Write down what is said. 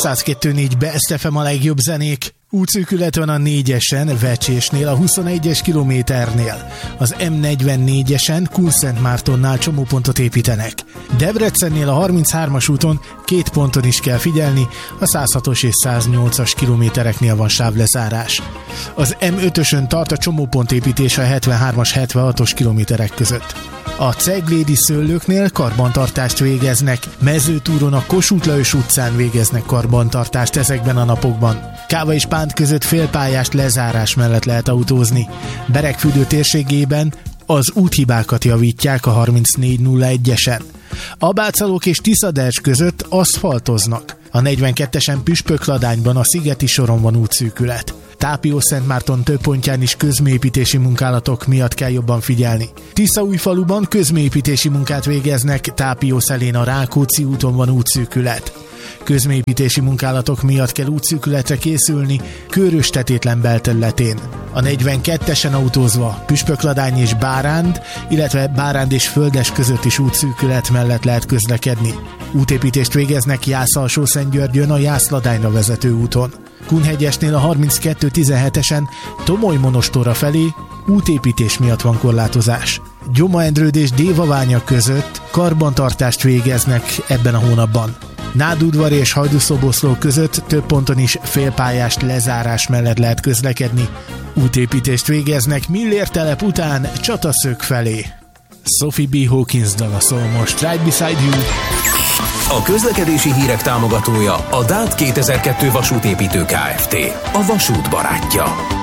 102.4 Best FM a legjobb zenék. Útszűkület van a 4-esen, Vecsésnél, a 21-es kilométernél. Az M44-esen, Kunszentmártonnál csomópontot építenek. Debrecennél a 33-as úton 2 ponton is kell figyelni, a 106-os és 108-as kilométereknél van sávlezárás. Az M5-ösön tart a csomópontépítés a 73-as, 76-os kilométerek között. A Ceglédi Szőlőknél karbantartást végeznek, Mezőtúron a Kossuth Lajos utcán végeznek karbantartást ezekben a napokban. Káva és Pánt között félpályás lezárás mellett lehet autózni. Beregfürdő térségében az úthibákat javítják a 3401-esen. Abácalók és Tiszaders között aszfaltoznak. A 42-esen Püspökladányban a Szigeti soron van útszűkület. Tápió-Szentmárton több pontján is közműépítési munkálatok miatt kell jobban figyelni. Tiszaújfaluban közműépítési munkát végeznek, Tápió-Szelén a Rákóczi úton van útszűkület. Közműépítési munkálatok miatt kell útszűkületre készülni Kőrös-Tetétlen belterületén. A 42-esen autózva Püspökladány és Báránd, illetve Báránd és Földes között is útszűkület mellett lehet közlekedni. Útépítést végeznek Jász-Alsó-Szentgyörgyön a Jász-Ladányra vezető úton. Kunhegyesnél a 32-17-esen Tomoly-Monostorra felé útépítés miatt van korlátozás. Gyoma-Endrőd és Dévaványa között karbantartást végeznek ebben a hónapban. Nádudvar és Hajdúszoboszló között több ponton is félpályás lezárás mellett lehet közlekedni. Útépítést végeznek Millér telep után Csataszög felé. Sophie B. Hawkins dala szól most, Right Beside You. A közlekedési hírek támogatója a DÁT 2002 vasútépítő Kft. A vasút barátja.